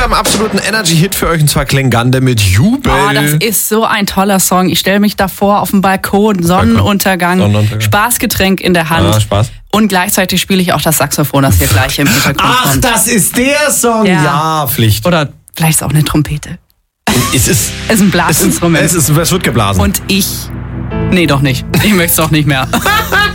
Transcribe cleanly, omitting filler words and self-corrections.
wir haben absoluten Energy-Hit für euch, und zwar Klengande mit Jubel. Oh, das ist so ein toller Song. Ich stelle mich davor auf dem Balkon, Sonnenuntergang, Spaßgetränk in der Hand. Spaß. Und gleichzeitig spiele ich auch das Saxophon, das hier gleich im Hintergrund Ach, kommt. das ist der Song. Ja, Pflicht. Oder vielleicht ist auch eine Trompete. Es ist ein Blasinstrument. Es wird geblasen. Und nee, doch nicht. Ich möchte es doch nicht mehr.